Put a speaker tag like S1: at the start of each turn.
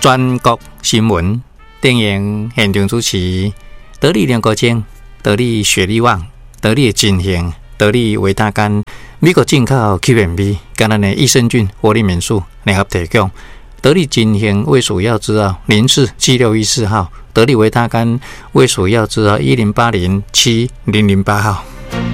S1: 全国新闻电影现场主持：得力联国精、得力雪力旺、得力金型、得力维他甘、美国进口 QMB、跟咱的益生菌活力免素联合提供。得力金型卫属药之号047614号，得力维他甘卫属药之号10807008号。